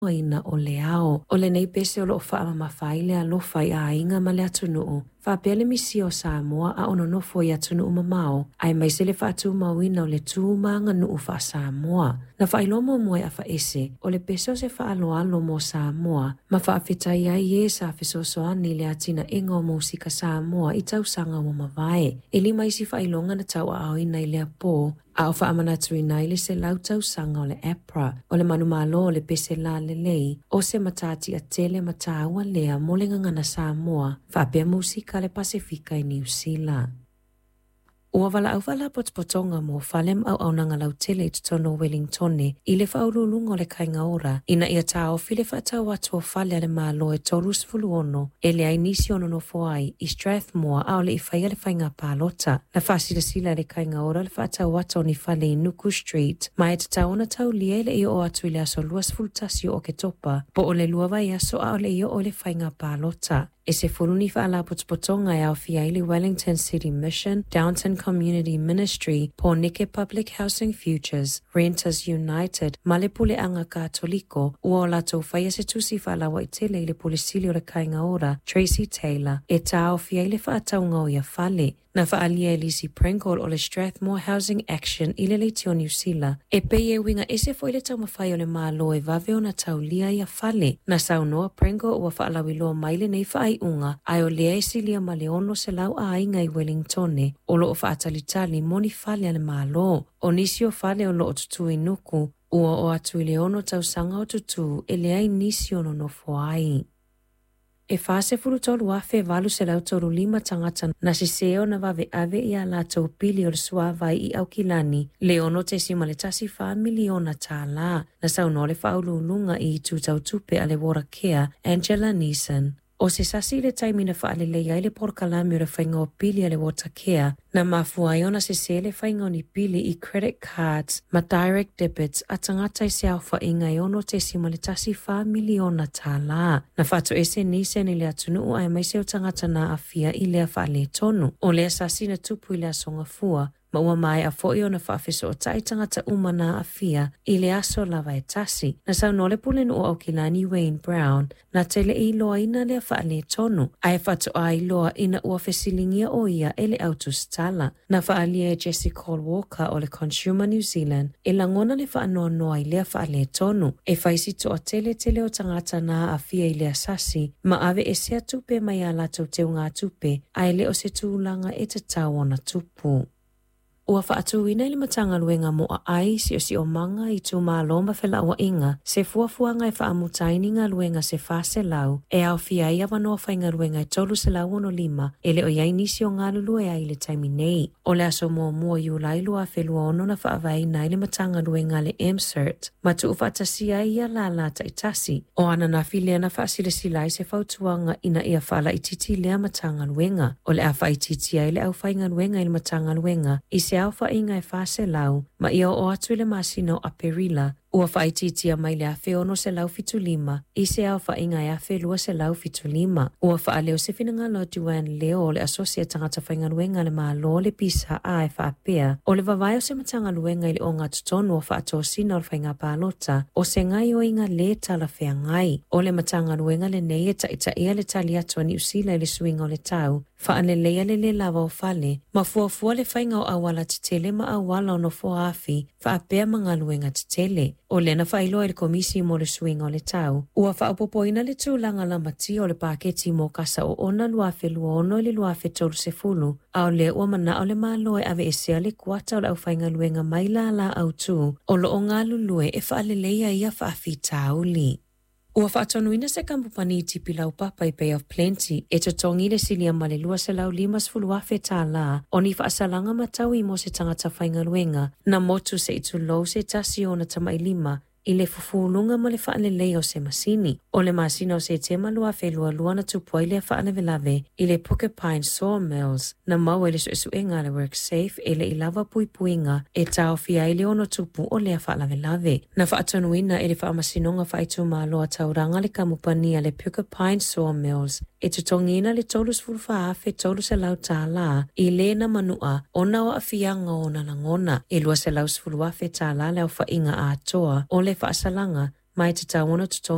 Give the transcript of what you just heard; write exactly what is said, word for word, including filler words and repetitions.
Waina o le ao, o le nei pese o loo wha mawhaile a lofa i a inga ma le atunuu. Whapele misi o Samoa a ono nofo i atunuu mamao, ai mai se le whaatu mawina o le tū maanga nuu wha Samoa. Na whailomo moe a wha ese, o le pese o se whaalo alo mo Samoa, ma whaafitai ai e sa fisoso ani le atina inga o musika Samoa i tausanga o mawai. E lima isi whailonga na tau a au ina i lea pō, a o whaamanatu i nai le se lau tausanga o le EPRA, o le manu malo o le pese la le lei, o se matati a tele mataua lea mo le ngangana Samoa, whaapea musika le Pasifika i New Zealand. Ua wala au wala potpotonga mo whalem au au nanga lau tele i tutono Wellingtone i le whaurulunga o le kainga ora ina ia tau file whatau atu o whale ale malo e torus fulu ono e le ainisi ono no foai i Strathmore au le i whaia le whainga pālota na whasila sila le kainga ora le whatau atu ni whale i Nuku Street ma e tatau ona tau lia le i o atu i le aso luas fultasi o ke topa po o le luawa i aso au le i o le whainga pālota. E se fuluni whaala potpotonga e au fiaili Wellington City Mission, Downton Community Ministry, po Nike Public Housing Futures, Renters United, Malepule Anga Katoliko, ua o lato whaia se tusi whaala wa i tele i le polisili o le kainga ora, Tracy Taylor, e tau fiaili whaataunga o ia whale. Na whaalia Elisi Pringle o le Strathmore Housing Action i le leiti o New Zealand. E pei e winga ese fo i le tau mawhai o le malo e vave o na tau lia i a whale. Na sau noa Pringle ua whaalawi loa maile nei whaai unga, ai o lea isi lia ma le ono se lau a inga i Wellingtone, o loo whaatalitali moni whale a le malo. O nisi o whale o loo tutu i nuku, ua o atu i le ono tau sanga o tutu e lea i nisi ono no foai. E whase furu tolu afe valu se lau toru lima tangata na se seo na vave ave i a la tau pili o le suavai i au kilani, le ono te sima le tasi wha miliona tā la, na sau no le whaululunga i tu tau tupe a le Warakea, Angela Neeson. O se sasi le taimina whaale le iai le porkalami o le whainga o pili a le Watakea, na mafua i ona se se le whainga o ni pili i credit cards, ma direct debits a tangata i se au whainga i ono te sima le tasi wha miliona tā la. Na whatu ese nise ni le atunu ai mai se o tangata na afia i lea whaale tonu. O lea sasi na tupu i lea songa fua, ma ua mai a fo i ona whaafeso o tai tangata umana a fia i le aso lava e tasi. Na sau nole pulen o au kilani Wayne Brown, na tele i loa ina lea whaale tonu. Ai whatu ai loa ina ua fesilingia o ia ele autostala. Na whaalia e Jesse Cole Walker o le Consumer New Zealand, e langona le whaanoa noa i lea whaale tonu. E whaisi to a tele tele o tangata na a fia i lea sasi, ma ave e sea tupe mai a lato te unga tupe, ai le o se tūlanga e te tau ona tupu. Ua whaatuina ili matanga luenga mo a ai si o si o manga i tu maa lomba whela ua inga, se fuafuanga e whaamutaini ngā luenga se whase lau, e au fia ia wanoa whainga luenga i tolu se lau ono lima, e le o iai nisi o ngā lulue a ile taimi nei. O le aso mua mua iu lailua a whelua ono na whaavai na ili matanga luenga le M CERT, ma tu uwhatasia ia la lata i tasi, o ana na filea na whaasile silai se whautuanga ina ia whala i titi lea matanga luenga, o le a wha i titi a ile au whainga luenga ili matanga luenga, i se au whainga e whase lau, ma ia o atu le masino a perila, ua whaititia mai le awhi ono se lau fitu lima, i se au whainga e awhi lua se lau fitu lima. Ua wha leo se whina ngā lo Duane leo o le asosia tangata whainga luenga le maa lo le pisa a e whaapea, o le vavai o se matanga luenga ili o ngā tutonu o whaato sina o le whainga pālota, o se ngai o inga le tala whea ngai, o le matanga luenga le nei e taita ia le tali atua ni usila ili suinga o le tau, whaane leia le le lava o whale, ma fuafua le whainga o awala titele ma awala o no foafi, whaapea mga luenga titele. O lena whailoa le komisi mo le suinga o le tau. Ua whaapopoina le tūlanga la mati o le paketi mo kasa o ona luafe lua ono le luafe tolu se fulu. A o le ua mana o le maloe ave esea le kuata o le au whainga luenga mai la la au tū. O lo o ngā lulue e whaaleleia ia whaafi tauli. Ua whaatonuina se kampupani i tipi lau papa i Bay of Plenty, e totongi le silia ma le lua se lau limas fuluafe tā la, o ni whaasalanga matau i mo se tangata whainga luenga, na motu se itu lou se tasi o na tamai lima, i le fufuulunga ma le whaalelei o se masini. O le masina o se tema lua whelua lua na tupua i le whaalevelave i le Porcupine Sawmills na mau e le suesuenga le WorkSafe e le ilava puipuinga e tau fia i le ono tupu o le whaalevelave. Na whaatonuina e le whaamasinonga whaitu māloa tauranga le kamupania le Porcupine Sawmills e tutongina le tolus fulfaafe tolus e lau tā la i le na manua o na o afianga o na langona e lua se lau fulfaafe tā la leo whainga a toa o le whaasalanga mai te tau ono tutonga